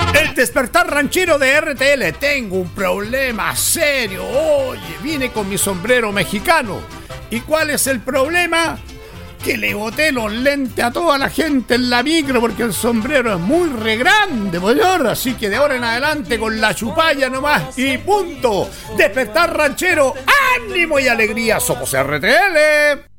El despertar ranchero de RTL. Tengo un problema serio. Oye, vine con mi sombrero mexicano. ¿Y cuál es el problema? Que le boté los lentes a toda la gente en la micro porque el sombrero es muy re grande, señor. Así que de ahora en adelante con la chupalla nomás y punto. Despertar ranchero, ánimo y alegría. Somos RTL.